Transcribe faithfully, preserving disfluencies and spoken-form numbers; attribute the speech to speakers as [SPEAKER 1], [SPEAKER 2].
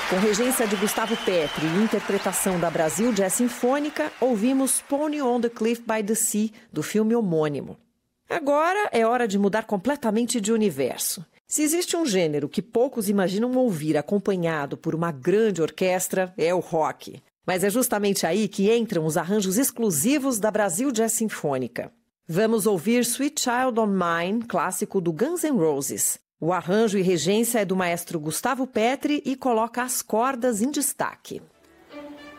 [SPEAKER 1] Com regência de Gustavo Petri e interpretação da Brasil Jazz Sinfônica, ouvimos Pony on the Cliff by the Sea, do filme homônimo. Agora é hora de mudar completamente de universo. Se existe um gênero que poucos imaginam ouvir acompanhado por uma grande orquestra, é o rock. Mas é justamente aí que entram os arranjos exclusivos da Brasil Jazz Sinfônica. Vamos ouvir Sweet Child O' Mine, clássico do Guns N' Roses. O arranjo e regência é do maestro Gustavo Petri e coloca as cordas em destaque.